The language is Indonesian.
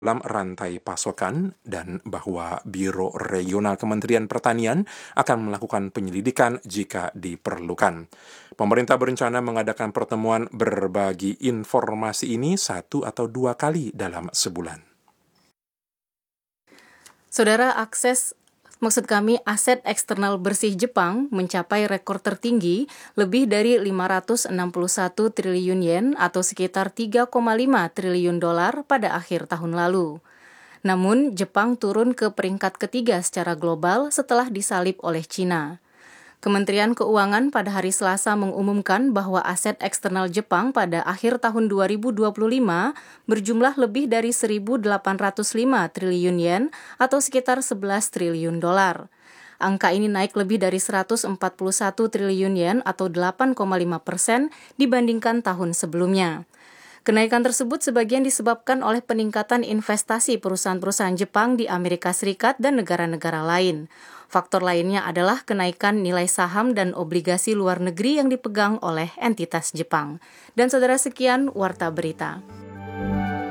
dalam rantai pasokan dan bahwa Biro Regional Kementerian Pertanian akan melakukan penyelidikan jika diperlukan. Pemerintah berencana mengadakan pertemuan berbagi informasi ini 1 atau 2 kali dalam sebulan. Saudara, aset eksternal bersih Jepang mencapai rekor tertinggi lebih dari 561 triliun yen atau sekitar 3,5 triliun dolar pada akhir tahun lalu. Namun, Jepang turun ke peringkat ketiga secara global setelah disalip oleh China. Kementerian Keuangan pada hari Selasa mengumumkan bahwa aset eksternal Jepang pada akhir tahun 2025 berjumlah lebih dari 1.805 triliun yen atau sekitar 11 triliun dolar. Angka ini naik lebih dari 141 triliun yen atau 8,5% dibandingkan tahun sebelumnya. Kenaikan tersebut sebagian disebabkan oleh peningkatan investasi perusahaan-perusahaan Jepang di Amerika Serikat dan negara-negara lain. Faktor lainnya adalah kenaikan nilai saham dan obligasi luar negeri yang dipegang oleh entitas Jepang. Dan saudara, sekian Warta Berita.